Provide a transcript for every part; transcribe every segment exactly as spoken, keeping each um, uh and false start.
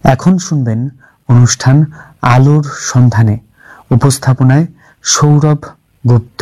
এখন শুনবেন অনুষ্ঠান আলোর সন্ধানে, উপস্থাপনায় সৌরভ গুপ্ত।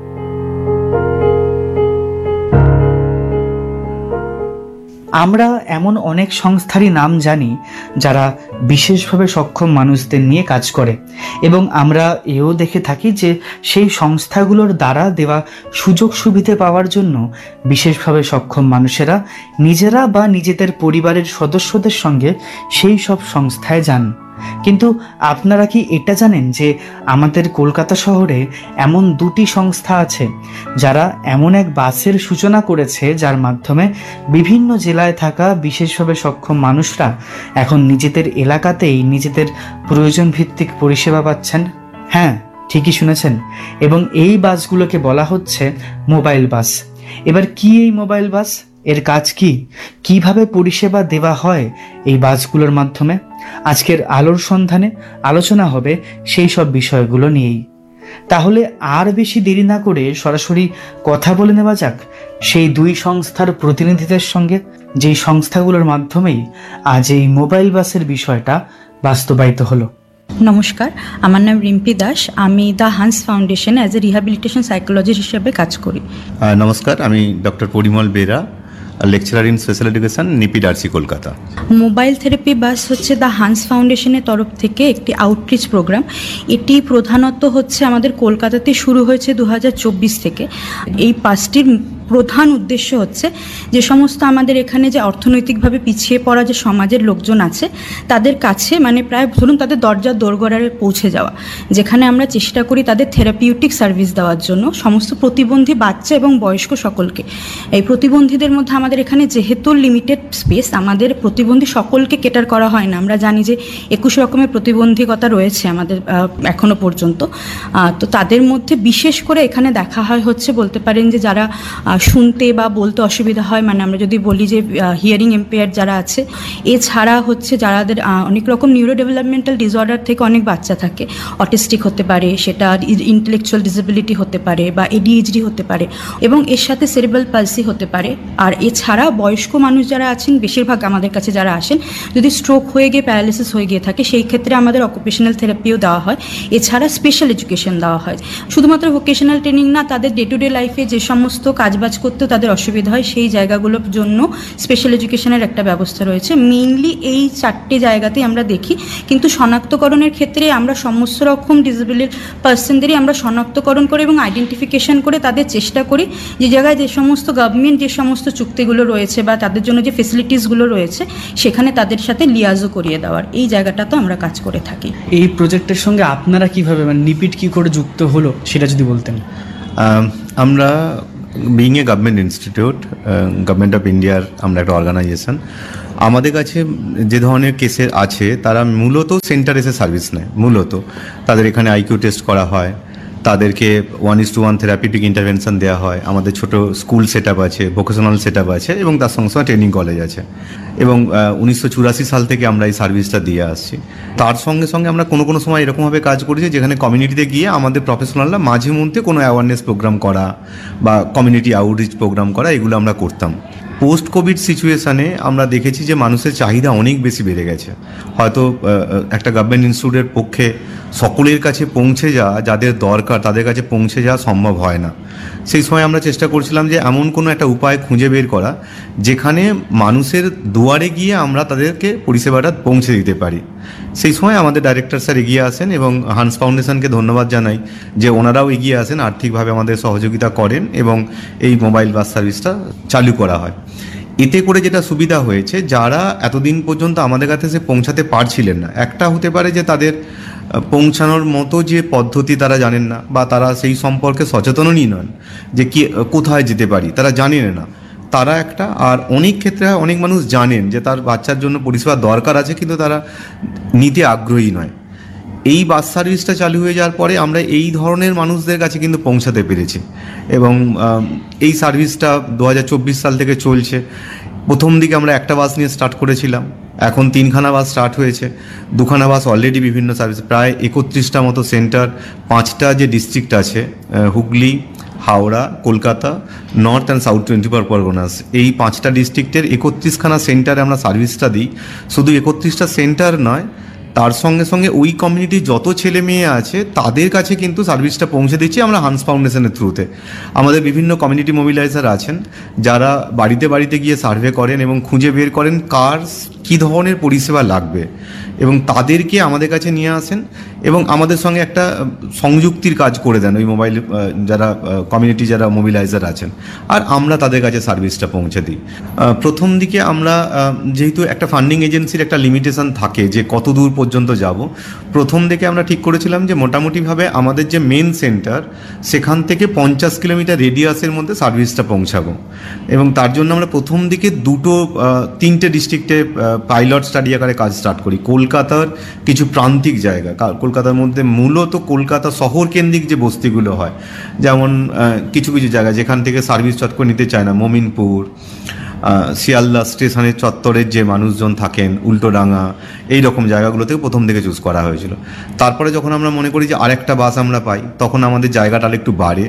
আমরা এমন অনেক সংস্থারই নাম জানি যারা বিশেষভাবে সক্ষম মানুষদের নিয়ে কাজ করে, এবং আমরা এও দেখে থাকি যে সেই সংস্থাগুলোর দ্বারা দেওয়া সুযোগ সুবিধা পাওয়ার জন্য বিশেষভাবে সক্ষম মানুষেরা নিজেরা বা নিজেদের পরিবারের সদস্যদের সঙ্গে সেই সব সংস্থায় যান। কিন্তু আপনারা কি এটা জানেন যে আমাদের কলকাতা শহরে এমন দুটি সংস্থা আছে যারা এমন এক বাসের সূচনা করেছে যার মাধ্যমে বিভিন্ন জেলায় থাকা বিশেষভাবে সক্ষম মানুষরা এখন নিজেদের এলাকাতেই নিজেদের প্রয়োজন ভিত্তিক পরিষেবা পাচ্ছেন? হ্যাঁ, ঠিকই শুনেছেন, এবং এই বাসগুলোকে বলা হচ্ছে মোবাইল বাস। এবার কি এই মোবাইল বাস, এর কাজ কি, কিভাবে পরিষেবা দেওয়া হয় এই বাসগুলোর মাধ্যমে? আজকের আলোর সন্ধানে আলোচনা হবে সেই সব বিষয়গুলো নিয়েই। তাহলে আর বেশি দেরি না করে সরাসরি কথা বলে নেওয়া যাক সেই দুই সংস্থার প্রতিনিধিদের সঙ্গে, যেই সংস্থাগুলোর মাধ্যমেই আজ এই মোবাইল বাসের বিষয়টা বাস্তবায়িত হলো। নমস্কার, আমার নাম রিম্পি দাস। আমি the Hans foundation as a rehabilitation psychologist হিসেবে কাজ করি। নমস্কার, আমি doctor Parimal Bera, lecturer in special education, নিপিডারসি, Kolkata. Mobile therapy বাস হচ্ছে দ্য হান্স ফাউন্ডেশনের তরফ থেকে একটি আউটরিচ প্রোগ্রাম। এটি প্রধানত হচ্ছে আমাদের কলকাতাতে শুরু হয়েছে দু হাজার চব্বিশ থেকে। এই বাসটির প্রধান উদ্দেশ্য হচ্ছে যে সমস্ত আমাদের এখানে যে অর্থনৈতিকভাবে পিছিয়ে পড়া যে সমাজের লোকজন আছে তাদের কাছে, মানে প্রায় ধরুন তাদের দরজার দোরগোড়ায় পৌঁছে যাওয়া, যেখানে আমরা চেষ্টা করি তাদের থেরাপিউটিক সার্ভিস দেওয়ার জন্য সমস্ত প্রতিবন্ধী বাচ্চা এবং বয়স্ক সকলকে। এই প্রতিবন্ধীদের মধ্যে আমাদের এখানে যেহেতু লিমিটেড স্পেস, আমাদের প্রতিবন্ধী সকলকে কেটার করা হয় না। আমরা জানি যে একুশ রকমের প্রতিবন্ধকতা রয়েছে আমাদের এখনো পর্যন্ত। তো তাদের মধ্যে বিশেষ করে এখানে দেখা হয় হচ্ছে বলতে পারেন যে যারা শুনতে বা বলতে অসুবিধা হয়, মানে আমরা যদি বলি যে হিয়ারিং এম্পেয়ার যারা আছে, এছাড়া হচ্ছে যাদের অনেক রকম নিউরো ডেভেলপমেন্টাল ডিসঅর্ডার থেকে অনেক বাচ্চা থাকে, অটিস্টিক হতে পারে, সেটা ইন্টেলেকচুয়াল ডিসেবিলিটি হতে পারে বা এডিএইচডি হতে পারে, এবং এর সাথে সেরিব্রাল পালসি হতে পারে। আর এছাড়া বয়স্ক মানুষ যারা আছেন, বেশিরভাগ আমাদের কাছে যারা আসেন, যদি স্ট্রোক হয়ে গিয়ে প্যারালিসিস হয়ে গিয়ে থাকে, সেই ক্ষেত্রে আমাদের অকুপেশনাল থেরাপিও দেওয়া হয়। এছাড়া স্পেশাল এডুকেশন দেওয়া হয়। শুধুমাত্র ভোকেশনাল ট্রেনিং না, তাদের ডে টু ডে লাইফে যে সমস্ত কাজবাজ করতেও তাদের অসুবিধা হয় সেই জায়গাগুলোর জন্য স্পেশাল এডুকেশনের একটা ব্যবস্থা রয়েছে। মেইনলি এই চারটে জায়গাতেই আমরা দেখি, কিন্তু শনাক্তকরণের ক্ষেত্রে আমরা সমস্ত রকম ডিসেবল পার্সনদেরই আমরা শনাক্তকরণ করে এবং আইডেন্টিফিকেশন করে তাদের চেষ্টা করি যে জায়গায় যে সমস্ত গভর্নমেন্ট যে সমস্ত চুক্তিগুলো রয়েছে বা তাদের জন্য যে ফেসিলিটিসগুলো রয়েছে সেখানে তাদের সাথে লিয়াজও করিয়ে দেওয়ার, এই জায়গাটাতেও আমরা কাজ করে থাকি। এই প্রজেক্টের সঙ্গে আপনারা কিভাবে, মানে নিপিড কি করে যুক্ত হলো সেটা যদি বলতেন। আমরা being a government institute, government of ইন্ডিয়ার আমরা একটা অর্গানাইজেশন। আমাদের কাছে যে ধরনের কেসের আছে তারা মূলত সেন্টার এসে সার্ভিস নেয়। মূলত তাদের এখানে আইকিউ টেস্ট করা হয়, তাদেরকে one is to one therapeutic intervention দেওয়া হয়। আমাদের ছোট স্কুল সেট আপ আছে, ভোকেশনাল সেট আপ আছে, এবং তার সঙ্গে সঙ্গে ট্রেনিং কলেজ আছে। এবং উনিশশো চুরাশি সাল থেকে আমরা এই সার্ভিসটা দিয়ে আসছি। তার সঙ্গে সঙ্গে আমরা কোনো কোনো সময় এরকমভাবে কাজ করেছি যেখানে কমিউনিটিতে গিয়ে আমাদের প্রফেশনালরা মাঝে মধ্যে কোনো অ্যাওয়ারনেস প্রোগ্রাম করা বা কমিউনিটি আউটরিচ প্রোগ্রাম করা, এগুলো আমরা করতাম। পোস্ট কোভিড সিচুয়েশানে আমরা দেখেছি যে মানুষের চাহিদা অনেক বেশি বেড়ে গেছে। হয়তো একটা গভর্নমেন্ট ইনস্টিটিউটের পক্ষে সকলের কাছে পৌঁছে যাওয়া, যাদের দরকার তাদের কাছে পৌঁছে যাওয়া সম্ভব হয় না। সেই সময় আমরা চেষ্টা করছিলাম যে এমন কোনো একটা উপায় খুঁজে বের করা যেখানে মানুষের দুয়ারে গিয়ে আমরা তাদেরকে পরিষেবাটা পৌঁছে দিতে পারি। সেই সময় আমাদের ডাইরেক্টর স্যার এগিয়ে আসেন, এবং হান্স ফাউন্ডেশনকে ধন্যবাদ জানাই যে ওনারাও এগিয়ে আসেন, আর্থিকভাবে আমাদের সহযোগিতা করেন, এবং এই মোবাইল বাস সার্ভিসটা চালু করা হয়। এতে করে যেটা সুবিধা হয়েছে, যারা এতদিন পর্যন্ত আমাদের কাছে এসে পৌঁছাতে পারছিলেন না, একটা হতে পারে যে তাদের পৌঁছানোর মতো যে পদ্ধতি তারা জানেন না, বা তারা সেই সম্পর্কে সচেতনই নন যে কি কোথায় যেতে পারি, তারা জানেন না, তারা একটা। আর অনেক ক্ষেত্রে অনেক মানুষ জানেন যে তার বাচ্চার জন্য পরিষেবা দরকার আছে, কিন্তু তারা নিতে আগ্রহী নয়। এই বাস সার্ভিসটা চালু হয়ে যাওয়ার পরে আমরা এই ধরনের মানুষদের কাছে কিন্তু পৌঁছাতে পেরেছি, এবং এই সার্ভিসটা দু হাজার চব্বিশ সাল থেকে চলছে। প্রথম দিকে আমরা একটা বাস নিয়ে স্টার্ট করেছিলাম, এখন তিনখানা বাস স্টার্ট হয়েছে, দুখানা বাস অলরেডি বিভিন্ন সার্ভিস, প্রায় একত্রিশটা মতো সেন্টার, পাঁচটা যে ডিস্ট্রিক্ট আছে, Hooghly, Howrah, Kolkata, north and south twenty four Parganas, এই পাঁচটা ডিস্ট্রিক্টের একত্রিশখানা সেন্টারে আমরা সার্ভিসটা দিই। শুধু একত্রিশটা সেন্টার নয়, তার সঙ্গে সঙ্গে ওই কমিউনিটির যত ছেলে মেয়ে আছে তাদের কাছে কিন্তু সার্ভিসটা পৌঁছে দিচ্ছি আমরা হান্স ফাউন্ডেশনের থ্রুতে। আমাদের বিভিন্ন কমিউনিটি মোবিলাইজার আছেন যারা বাড়িতে বাড়িতে গিয়ে সার্ভে করেন এবং খুঁজে বের করেন কার কী ধরনের পরিষেবা লাগবে এবং তাদেরকে আমাদের কাছে নিয়ে আসেন এবং আমাদের সঙ্গে একটা সংযুক্তির কাজ করে দেন ওই মোবাইল যারা কমিউনিটি যারা মোবিলাইজার আছেন, আর আমরা তাদের কাছে সার্ভিসটা পৌঁছে দিই। প্রথম দিকে আমরা যেহেতু একটা ফান্ডিং এজেন্সির একটা লিমিটেশন থাকে যে কত দূর পর্যন্ত যাব, প্রথম দিকে আমরা ঠিক করেছিলাম যে মোটামুটিভাবে আমাদের যে মেন সেন্টার সেখান থেকে পঞ্চাশ কিলোমিটার রেডিয়াসের মধ্যে সার্ভিসটা পৌঁছাবো এবং তার জন্য আমরা প্রথম দিকে দুটো তিনটে ডিস্ট্রিক্টে পাইলট স্টাডি আকারে কাজ স্টার্ট করি। কলকাতার কিছু প্রান্তিক জায়গা, কলকাতার মধ্যে মূলত কলকাতা শহর কেন্দ্রিক যে বস্তিগুলো হয়, যেমন কিছু কিছু জায়গা যেখান থেকে সার্ভিস চট করে নিতে চায় না, মমিনপুর, শিয়ালদা স্টেশনের চত্বরের যে মানুষজন থাকেন, উল্টোডাঙ্গা, এই রকম জায়গাগুলোতেও প্রথম থেকে চুজ করা হয়েছিল। তারপরে যখন আমরা মনে করি যে আরেকটা বাস আমরা পাই, তখন আমাদের জায়গাটা একটু বাড়ে।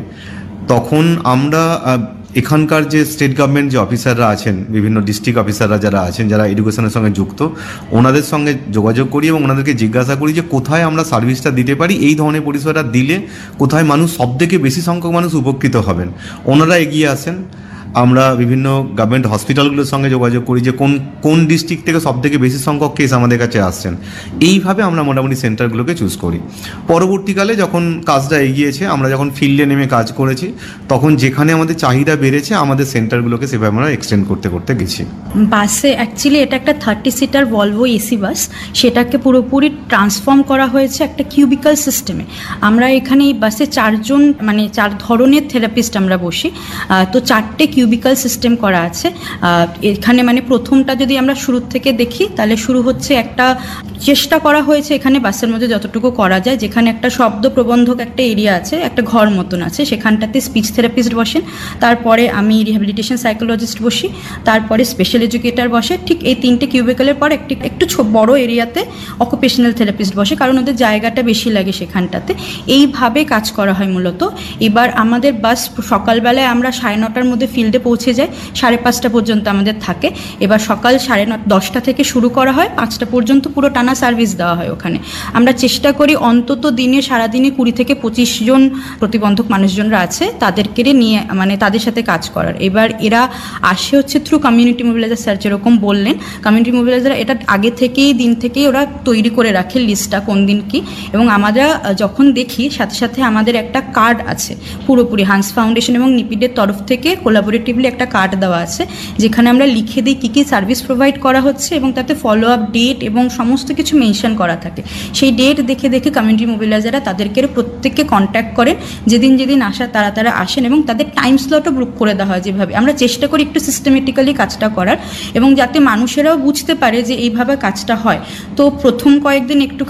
তখন আমরা এখানকার যে স্টেট গভর্নমেন্ট যে অফিসাররা আছেন, বিভিন্ন ডিস্ট্রিক্ট অফিসাররা যারা আছেন যারা এডুকেশনের সঙ্গে যুক্ত, ওনাদের সঙ্গে যোগাযোগ করি এবং ওনাদেরকে জিজ্ঞাসা করি যে কোথায় আমরা সার্ভিসটা দিতে পারি, এই ধরনের পরিষেবাটা দিলে কোথায় মানুষ সবথেকে বেশি সংখ্যক মানুষ উপকৃত হবেন। ওনারা এগিয়ে আসেন। আমরা বিভিন্ন গভর্নমেন্ট হসপিটালগুলোর সঙ্গে যোগাযোগ করি যে কোন কোন ডিস্ট্রিক্ট থেকে সবথেকে বেশি সংখ্যক কেস আমাদের কাছে আসছেন। এইভাবে আমরা মোটামুটি সেন্টারগুলোকে চুজ করি। পরবর্তীকালে যখন কাজটা এগিয়েছে, আমরা যখন ফিল্ডে নেমে কাজ করেছি, তখন যেখানে আমাদের চাহিদা বেড়েছে আমাদের সেন্টারগুলোকে সেভাবে আমরা এক্সটেন্ড করতে করতে গেছি। বাসে অ্যাকচুয়ালি এটা একটা thirty seater Volvo AC bus, সেটাকে পুরোপুরি ট্রান্সফর্ম করা হয়েছে একটা কিউবিক্যাল সিস্টেমে। আমরা এখানে এই বাসে চারজন মানে চার ধরনের থেরাপিস্ট আমরা বসি, তো চারটে কিউবিক্যাল সিস্টেম করা আছে এখানে। মানে প্রথমটা যদি আমরা শুরুর থেকে দেখি তাহলে শুরু হচ্ছে একটা চেষ্টা করা হয়েছে এখানে বাসের মধ্যে যতটুকু করা যায়, যেখানে একটা শব্দ প্রবন্ধক একটা এরিয়া আছে, একটা ঘর মতন আছে, সেখানটাতে স্পিচ থেরাপিস্ট বসেন, তারপরে আমি রিহ্যাবিলিটেশন সাইকোলজিস্ট বসি, তারপরে স্পেশাল এডুকেটর বসে। ঠিক এই তিনটে কিউবিক্যালের পর একটি একটু বড় এরিয়াতে অকুপেশনাল থেরাপিস্ট বসে, কারণ ওদের জায়গাটা বেশি লাগে সেখানটাতে। এইভাবে কাজ করা হয় মূলত। এবার আমাদের বাস সকালবেলায় আমরা সাড়ে নটার মধ্যে ফিল্ডে পৌঁছে যাই, সাড়ে পাঁচটা পর্যন্ত আমাদের থাকে। এবার সকাল সাড়ে ন দশটা থেকে শুরু করা হয়, পাঁচটা পর্যন্ত পুরো টানা সার্ভিস দেওয়া হয় ওখানে। আমরা চেষ্টা করি অন্তত দিনে সারাদিনে কুড়ি থেকে পঁচিশ জন প্রতিবন্ধক মানুষজনরা আছে তাদেরকে নিয়ে মানে তাদের সাথে কাজ করার। এবার এরা আসে হচ্ছে থ্রু কমিউনিটি মোবিলাইজার, স্যার যেরকম বললেন, কমিউনিটি মোবিলাইজার এটা আগে থেকেই দিন থেকেই ওরা তৈরি করে রাখে লিস্টটা কোন দিন কি, এবং আমরা যখন দেখি সাথে সাথে আমাদের একটা কার্ড আছে পুরোপুরি হান্স ফাউন্ডেশন এবং নিপিডের তরফ থেকে কোলাবোরেটিভলি একটা কার্ড দেওয়া আছে, যেখানে আমরা লিখে দিই কী কী সার্ভিস প্রোভাইড করা হচ্ছে এবং তাতে ফলো আপ ডেট এবং সমস্ত কিছু মেনশন করা থাকে। সেই ডেট দেখে দেখে কমিউনিটি মোবিলাইজাররা তাদেরকে প্রত্যেককে কন্ট্যাক্ট করেন, যেদিন যেদিন আসা তারা তারা আসেন এবং তাদের টাইম স্লটও বুক করে দেওয়া হয়। যেভাবে আমরা চেষ্টা করি একটু সিস্টেমেটিক্যালি কাজটা করার এবং যাতে মানুষেরাও বুঝতে পারে যে এইভাবে কাজটা হয়। তো প্রথম কয়েকদিন একটু